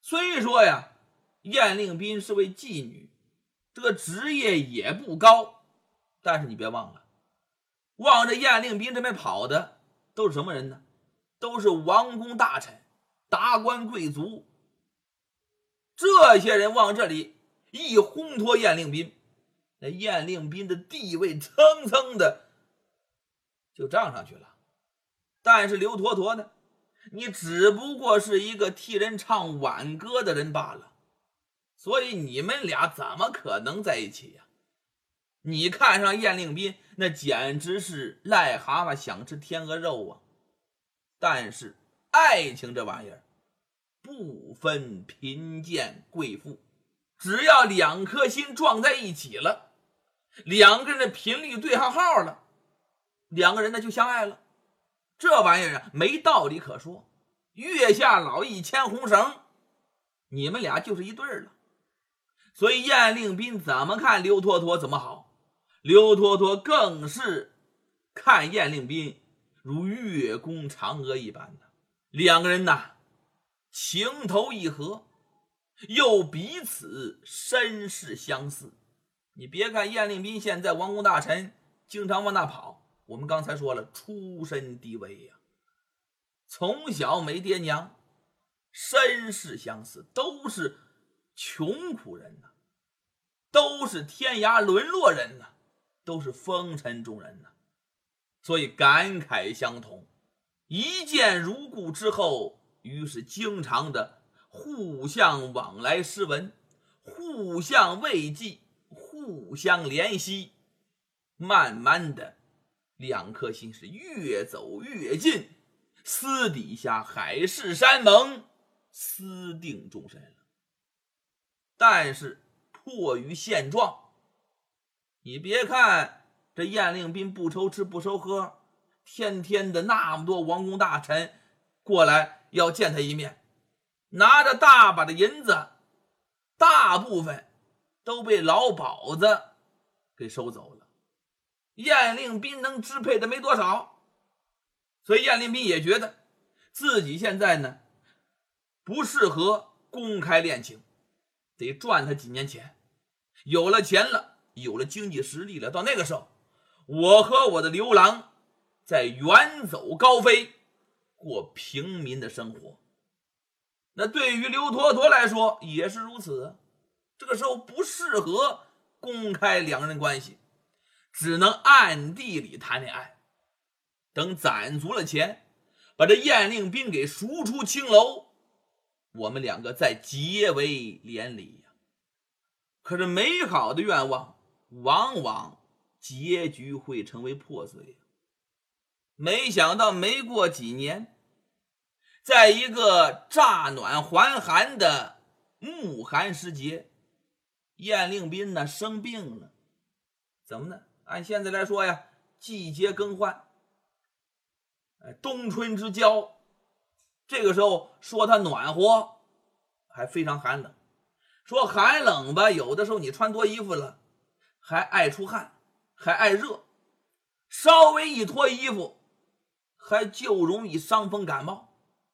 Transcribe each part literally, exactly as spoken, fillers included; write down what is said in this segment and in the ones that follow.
虽说呀，燕令斌是位妓女，这个职业也不高，但是你别忘了，往着燕令斌这边跑的都是什么人呢？都是王公大臣、达官贵族。这些人往这里一烘托燕令斌，那燕令斌的地位蹭蹭的就涨上去了。但是刘坨坨呢，你只不过是一个替人唱挽歌的人罢了，所以你们俩怎么可能在一起呀？你看上燕令斌，那简直是癞蛤蟆想吃天鹅肉啊！但是爱情这玩意儿不分贫贱贵妇，只要两颗心撞在一起了，两个人的频率对上号了，两个人呢就相爱了。这玩意儿啊没道理可说，月下老一牵红绳，你们俩就是一对了。所以燕令斌怎么看刘坨坨怎么好，刘坨坨更是看燕令斌如月宫嫦娥一般的。两个人呐情投意合，又彼此身世相似。你别看燕令斌现在王公大臣，经常往那跑，我们刚才说了，出身低微呀、啊，从小没爹娘，身世相似，都是穷苦人呐、啊，都是天涯沦落人呐、啊，都是风尘中人呐、啊，所以感慨相同。一见如故之后，于是经常的互相往来诗文，互相慰藉，互相怜惜，慢慢的两颗心是越走越近，私底下海誓山盟，私定终身了。但是迫于现状，你别看这燕令斌不愁吃不愁喝，天天的那么多王公大臣过来要见他一面，拿着大把的银子，大部分都被老鸨子给收走了，燕令斌能支配的没多少。所以燕令斌也觉得自己现在呢不适合公开恋情，得赚他几年钱，有了钱了，有了经济实力了，到那个时候我和我的刘郎在远走高飞，过平民的生活。那对于刘坨坨来说也是如此，这个时候不适合公开两人关系，只能暗地里谈恋爱，等攒足了钱，把这燕令斌给赎出青楼，我们两个再结为连理呀。可是美好的愿望往往结局会成为破碎。没想到没过几年，在一个乍暖还寒的暮寒时节，燕令斌呢生病了。怎么呢？按现在来说呀，季节更换，冬春之交，这个时候说它暖和还非常寒冷，说寒冷吧，有的时候你穿多衣服了还爱出汗，还爱热，稍微一脱衣服还就容易伤风感冒。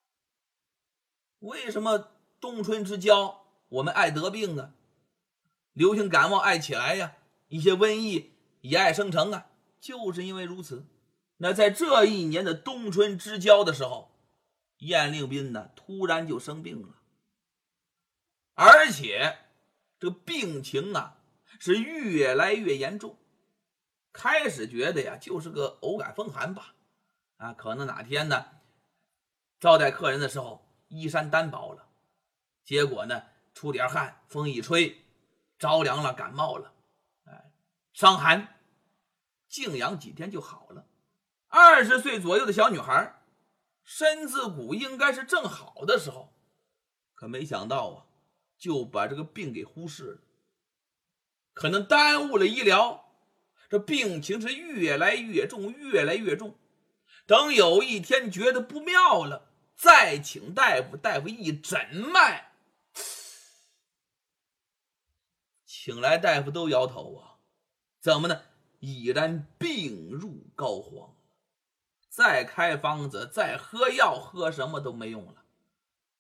为什么冬春之交我们爱得病啊？流行感冒爱起来呀，一些瘟疫也爱生成啊，就是因为如此。那在这一年的冬春之交的时候，燕令斌呢突然就生病了，而且这病情啊是越来越严重。开始觉得呀就是个偶感风寒吧，啊，可能哪天呢招待客人的时候衣衫单薄了，结果呢出点汗，风一吹着凉了，感冒了，哎，伤寒，静养几天就好了。二十岁左右的小女孩，身子骨应该是正好的时候，可没想到啊就把这个病给忽视了，可能耽误了医疗，这病情是越来越重，越来越重。等有一天觉得不妙了，再请大夫，大夫一诊脉，请来大夫都摇头啊，怎么呢？已然病入膏肓，再开方子，再喝药，喝什么都没用了。